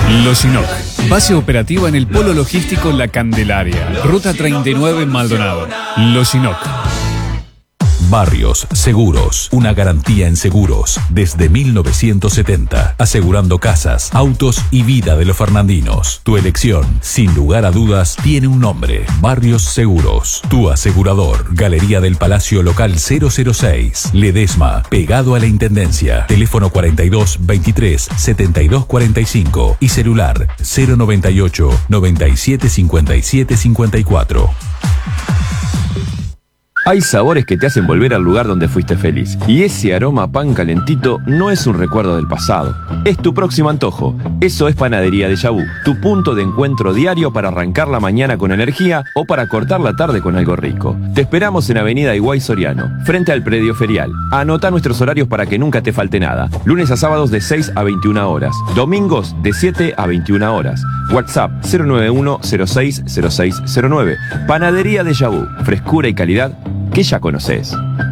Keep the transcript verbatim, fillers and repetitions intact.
Loginoc. Base operativa en el Polo Logístico La Candelaria. Ruta treinta y nueve en Maldonado. Loginoc. Barrios Seguros, una garantía en seguros desde mil novecientos setenta, asegurando casas, autos y vida de los fernandinos. Tu elección, sin lugar a dudas, tiene un nombre: Barrios Seguros. Tu asegurador. Galería del Palacio Local cero cero seis, Ledesma, pegado a la Intendencia. Teléfono cuarenta y dos veintitrés setenta y dos cuarenta y cinco y celular cero noventa y ocho noventa y siete cincuenta y siete cincuenta y cuatro. Hay sabores que te hacen volver al lugar donde fuiste feliz. Y ese aroma a pan calentito no es un recuerdo del pasado. Es tu próximo antojo. Eso es Panadería Déjà Vu, tu punto de encuentro diario para arrancar la mañana con energía o para cortar la tarde con algo rico. Te esperamos en Avenida Higuay Soriano, frente al predio ferial. Anota nuestros horarios para que nunca te falte nada. Lunes a sábados de seis a veintiuna horas. Domingos de siete a veintiuna horas. WhatsApp cero nueve uno cero seis cero seis cero nueve. Panadería Déjà Vu, frescura y calidad que ya conoces.